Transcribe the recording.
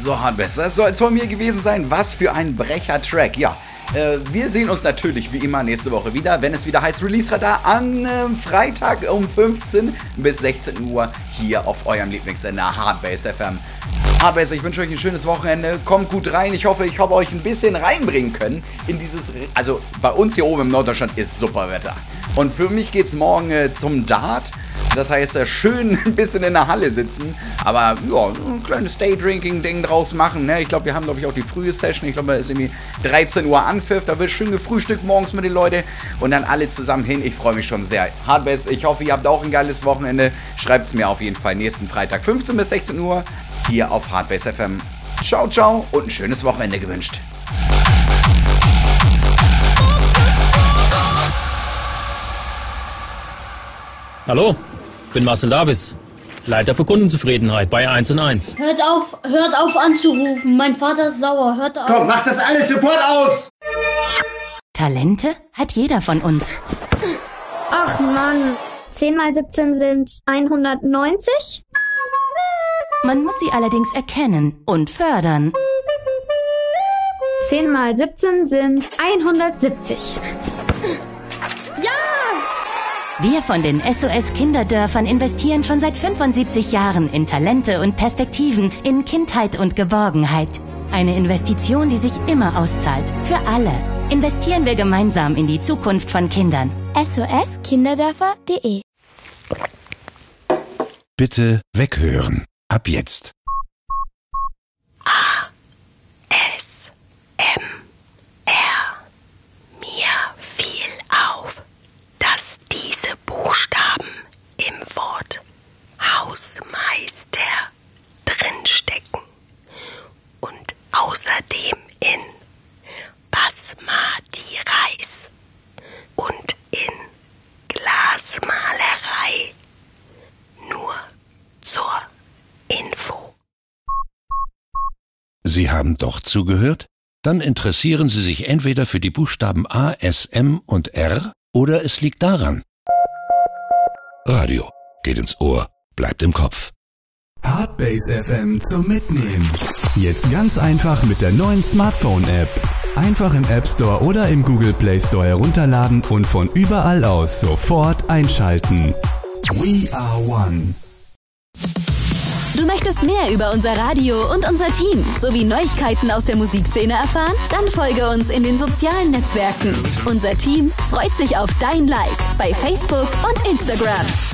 So, Hardbass, das soll es von mir gewesen sein. Was für ein Brecher-Track. Ja, wir sehen uns natürlich wie immer nächste Woche wieder, wenn es wieder heißt Release-Radar an Freitag um 15 bis 16 Uhr hier auf eurem Lieblingssender Hardbass FM. Hardbass, ich wünsche euch ein schönes Wochenende. Kommt gut rein. Ich hoffe, ich habe euch ein bisschen reinbringen können in dieses... Also bei uns hier oben im Norddeutschland ist super Wetter. Und für mich geht es morgen zum Dart. Das heißt, schön ein bisschen in der Halle sitzen, aber ja, ein kleines Daydrinking-Ding draus machen. Ne? Ich glaube, wir haben, auch die frühe Session. Ich glaube, da ist irgendwie 13 Uhr Anpfiff. Da wird schön gefrühstückt morgens mit den Leuten und dann alle zusammen hin. Ich freue mich schon sehr. Hardbass, ich hoffe, ihr habt auch ein geiles Wochenende. Schreibt es mir auf jeden Fall nächsten Freitag 15 bis 16 Uhr hier auf Hardbass FM. Ciao, ciao und ein schönes Wochenende gewünscht. Hallo, ich bin Marcel Davis, Leiter für Kundenzufriedenheit bei 1&1. Hört auf anzurufen, mein Vater ist sauer, hört auf. Komm, mach das alles sofort aus! Talente hat jeder von uns. Ach Mann, 10 mal 17 sind 190? Man muss sie allerdings erkennen und fördern. 10 mal 17 sind 170. Ja! Wir von den SOS Kinderdörfern investieren schon seit 75 Jahren in Talente und Perspektiven, in Kindheit und Geborgenheit. Eine Investition, die sich immer auszahlt. Für alle. Investieren wir gemeinsam in die Zukunft von Kindern. SOSkinderdörfer.de. Bitte weghören. Ab jetzt. Mir fiel auf, dass diese Buchstaben im Wort Hausmeister drinstecken und außerdem in Basmati Reis und in Glasmalerei. Nur zur Info. Sie haben doch zugehört? Dann interessieren Sie sich entweder für die Buchstaben A, S, M und R oder es liegt daran. Radio geht ins Ohr, bleibt im Kopf. Hardbass FM zum Mitnehmen. Jetzt ganz einfach mit der neuen Smartphone-App. Einfach im App Store oder im Google Play Store herunterladen und von überall aus sofort einschalten. We are one. Du möchtest mehr über unser Radio und unser Team sowie Neuigkeiten aus der Musikszene erfahren? Dann folge uns in den sozialen Netzwerken. Unser Team freut sich auf dein Like bei Facebook und Instagram.